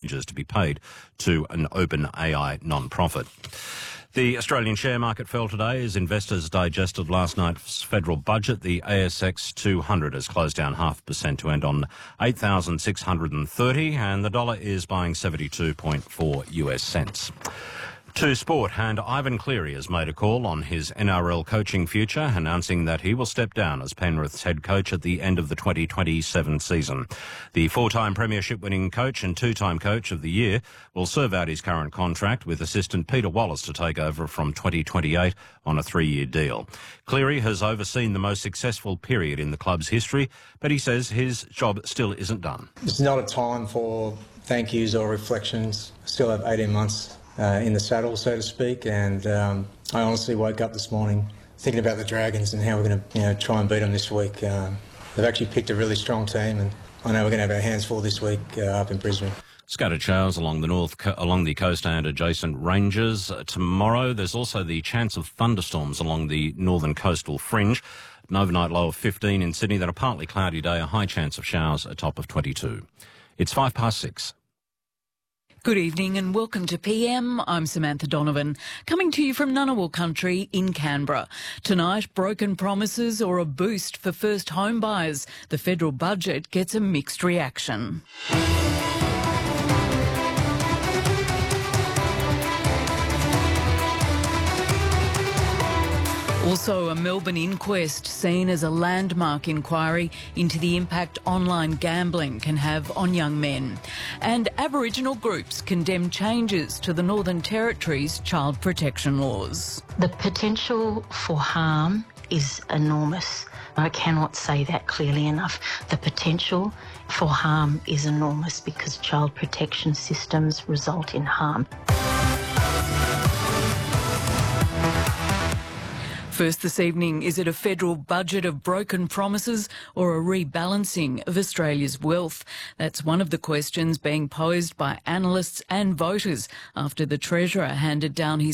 wages to be paid to an OpenAI non-profit. The Australian share market fell today as investors digested last night's federal budget. The ASX 200 has closed down 0.5% to end on 8,630, and the dollar is buying 72.4 US cents. To sport, and Ivan Cleary has made a call on his NRL coaching future, announcing that he will step down as Penrith's head coach at the end of the 2027 season. The four-time premiership-winning coach and two-time coach of the year will serve out his current contract with assistant Peter Wallace to take over from 2028 on a 3-year deal. Cleary has overseen the most successful period in the club's history, but he says his job still isn't done. It's not a time for thank yous or reflections. I still have 18 months in the saddle, so to speak, and I honestly woke up this morning thinking about the Dragons and how we're going to try and beat them this week. They've actually picked a really strong team, and I know we're going to have our hands full this week up in Brisbane. Scattered showers along the coast and adjacent ranges. Tomorrow there's also the chance of thunderstorms along the northern coastal fringe. An overnight low of 15 in Sydney, then a partly cloudy day, a high chance of showers, a top of 22. It's 6:05. Good evening and welcome to PM. I'm Samantha Donovan, coming to you from Ngunnawal country in Canberra. Tonight, broken promises or a boost for first home buyers. The federal budget gets a mixed reaction. Also, a Melbourne inquest seen as a landmark inquiry into the impact online gambling can have on young men. And Aboriginal groups condemn changes to the Northern Territory's child protection laws. The potential for harm is enormous. I cannot say that clearly enough. The potential for harm is enormous because child protection systems result in harm. First this evening, is it a federal budget of broken promises or a rebalancing of Australia's wealth? That's one of the questions being posed by analysts and voters after the Treasurer handed down his